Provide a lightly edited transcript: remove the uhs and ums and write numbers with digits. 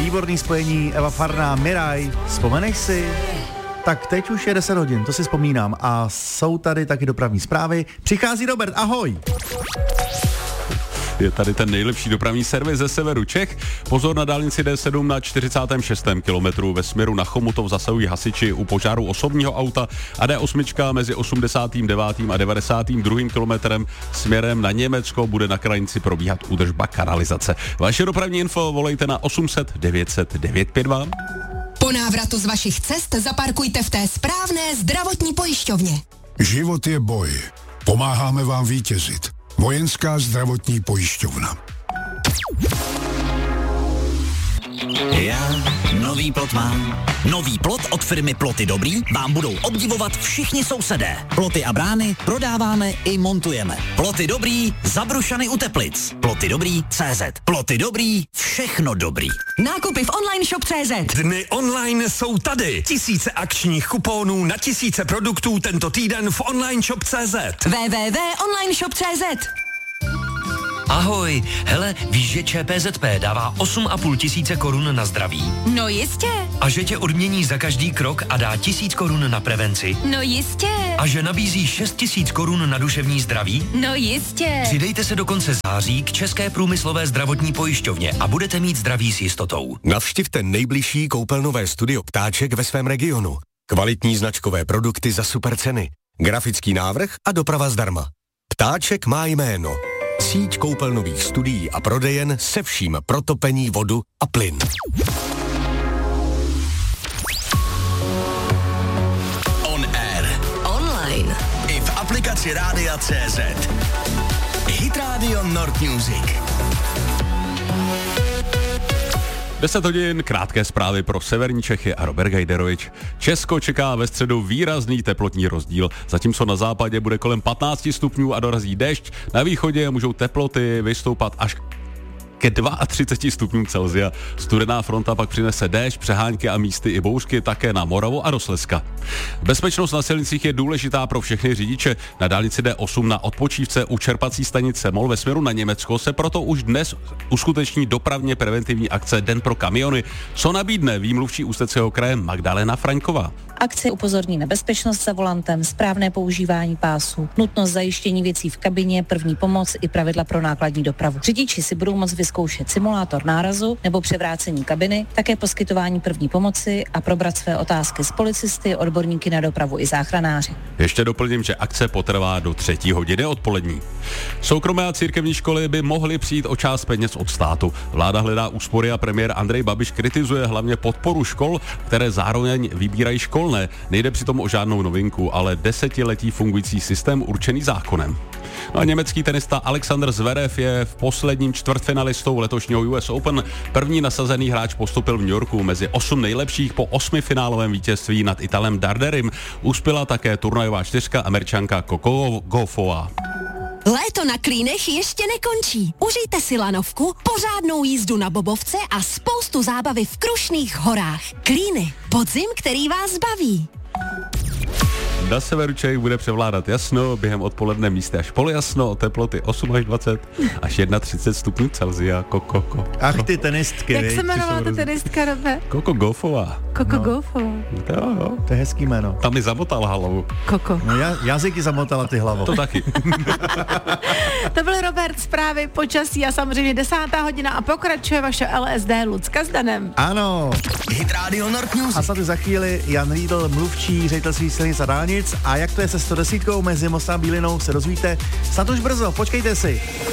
Výborný spojení Eva Farná, Miraj. Vzpomeneš si? Tak teď už je 10 hodin, to si vzpomínám. A jsou tady taky dopravní zprávy. Přichází Robert, ahoj. Je tady ten nejlepší dopravní servis ze severu Čech. Pozor na dálnici D7 na 46. kilometru ve směru na Chomutov zasahují hasiči u požáru osobního auta a D8 mezi 89. a 92. kilometrem směrem na Německo bude na krajnici probíhat údržba kanalizace. Vaše dopravní info volejte na 800 900 952. Po návratu z vašich cest zaparkujte v té správné zdravotní pojišťovně. Život je boj. Pomáháme vám vítězit. Vojenská zdravotní pojišťovna. Já nový plot mám. Nový plot od firmy Ploty Dobrý vám budou obdivovat všichni sousedé. Ploty a brány prodáváme i montujeme. Ploty Dobrý, Zabrušany u Teplic. Ploty Dobrý, CZ. Ploty Dobrý, všechno dobrý. Nákupy v online shop.cz. Dny online jsou tady. Tisíce akčních kuponů na tisíce produktů tento týden v online shop.cz. www.onlineshop.cz. Ahoj, hele, víš, že ČPZP dává 8,5 tisíce korun na zdraví? No jistě. A že tě odmění za každý krok a dá 1000 korun na prevenci? No jistě. A že nabízí 6 000 korun na duševní zdraví? No jistě. Přidejte se do konce září k České průmyslové zdravotní pojišťovně a budete mít zdraví s jistotou. Navštivte nejbližší koupelnové studio Ptáček ve svém regionu. Kvalitní značkové produkty za super ceny. Grafický návrh a doprava zdarma. Ptáček má jméno. Síť koupelnových studií a prodejen se vším pro topení, vodu a plyn. On air. Online. I v aplikaci Rádia CZ. Hit Radio Nord Music. 10 hodin, krátké zprávy pro severní Čechy a Robert Gajderovič. Česko čeká ve středu výrazný teplotní rozdíl, zatímco na západě bude kolem 15 stupňů a dorazí déšť, na východě můžou teploty vystoupat až ke 32 stupňům Celsia. Studená fronta pak přinese déšť, přehánky a místy i bouřky také na Moravu a do Slezska. Bezpečnost na silnicích je důležitá pro všechny řidiče. Na dálnici D8 na odpočívce u čerpací stanice MOL ve směru na Německo se proto už dnes uskuteční dopravně preventivní akce Den pro kamiony. Co nabídne výmluvčí Ústeckého kraje Magdalena Fraňková? Akce upozorní na bezpečnost za volantem, správné používání pásů, nutnost zajištění věcí v kabině, první pomoc i pravidla pro nákladní dopravu. Řidiči si budou moct vyzkoušet simulátor nárazu nebo převrácení kabiny, také poskytování první pomoci a probrat své otázky s policisty, odborníky na dopravu i záchranáři. Ještě doplním, že akce potrvá do 3 hodiny odpolední. Soukromé a církevní školy by mohly přijít o část peněz od státu. Vláda hledá úspory a premiér Andrej Babiš kritizuje hlavně podporu škol, které zároveň vybírají školné. Nejde přitom o žádnou novinku, ale desetiletí fungující systém určený zákonem. No a německý tenista Alexander Zverev je v posledním čtvrtfinalistou letošního US Open. První nasazený hráč postupil v New Yorku mezi 8 nejlepších po 8finálovém vítězství nad Italem Darderim. Uspěla také turnajová čtyřka Američanka Coco Gauffová. Léto na Klínech ještě nekončí. Užijte si lanovku, pořádnou jízdu na bobovce a spoustu zábavy v Krušných horách. Klíny, podzim, který vás baví. Na severu Čech bude převládat jasno, během odpoledne místy až polojasno, teploty 8 až 20 až 31 stupňů Celsia. Ach ty tenistky. Jak se jmenovala ta tenistka, Robe? Coco Gauffová. Coco Gauffová. Jo. To je hezký jméno. Tam mi zamotala hlavu. Coco. No jazyky zamotala ty hlavou. To taky. To byl Robert, zprávy, počasí a samozřejmě 10. hodina a pokračuje vaše LSD Lucka s Danem. Ano. Hit Radio Nord Music. A snad za chvíli Jan Riedl, mluvčí ředitelství silnic a dálnic. A jak to je se 110 mezi Mostem a Bílinou, se dozvíte snad už brzo, počkejte si.